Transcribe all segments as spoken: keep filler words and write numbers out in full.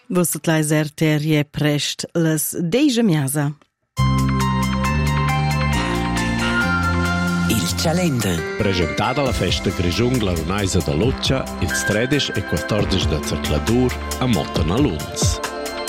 Vos tlais erterie prest las deja miasa. Il calender. Presentata la festa Grigiun Glarunaisa da Luccia il tredici e quattordici de Cercladur a Mottana-Luns.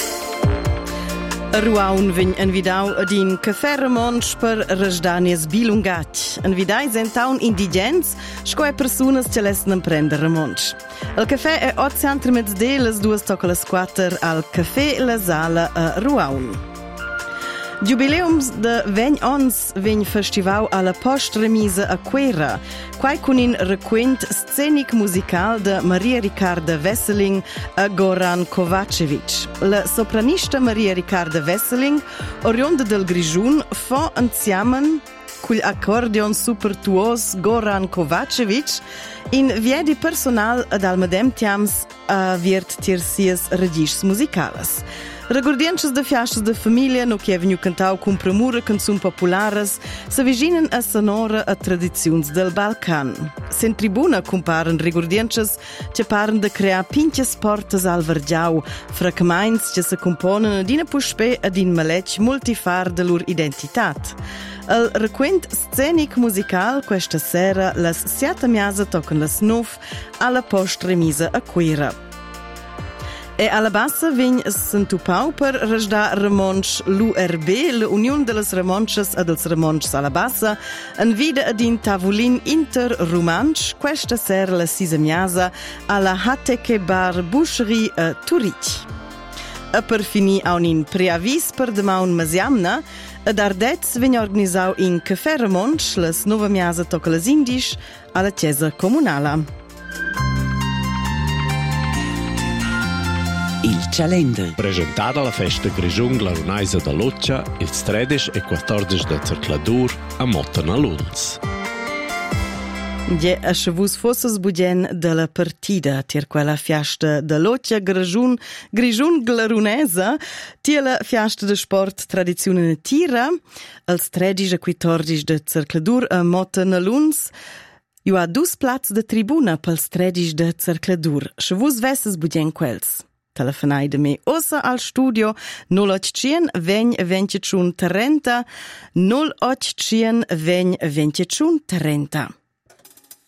A Ruaun vegn envidau ad in caffè Ramonsch per resdanies bilungat. Envidai sentaun indigens, scoe personas ce lesnan prender Ramonsch. Il caffè è otto centri mezz'de, las duas tocca las quattro al caffè La Sala a Ruaun. Jubileums de vegn ons vegn festivau alla post-remisa a Quera, quai con in requint scenic musical de Maria Ricarda Wesseling a Goran Kovacevic. La sopranista Maria Ricarda Wesseling, orionda del Grigiun, fo insiamen cul accordion supertuos Goran Kovacevic in viedi personal ad al medem tiams a viert tirsias regists musicales. Regordienches de fiastas de família no que é venu cantau com premura canções populares se viginen a sonora a tradiziuns del Balcan. Sen tribuna comparen regordienches che paren de crear pinches portas al vergiau, fragments che se componen ad ina puspe ad in malec multifar de lur identitat. El requent scenic musical questa sera las siata miasa tocan las nuf alla post-remisa a Quera. E alla bassa vegn s'entupau per resda Ramonsch l'U R B, l'Union de las Ramonches ad els Ramonches alla bassa, en vida ad in tavolin inter-rumansch, questa sera la sisa miasa alla Hateke Bar Boucherie a Turic. A per finì a un in preavis per demaun masiamna, ad Ardez vegn organisau in Cafè Ramonsch, las nova miasa tocca las indisch alla chiesa comunala. Il calender. Presentata la festa Grigiun Glarunaisa da Luccia il tredici e quattordici de Cercladur a Mottana-Luns. Je a vos fosses bugien de la partida tier quella fiasta de Luccia Grigiun Grigiun Glarunesa tier la fiasta de sport tradizione natira als tredici e quattordici de Cercladur a Mottana-Luns. Ju ha dus plats de tribuna pels tredici de Cercladur. Se vos vesses bugien quels. Telefonai de me ossa al studio null otto cien vegn ventitun trenta null otto cien vegn ventitun trenta.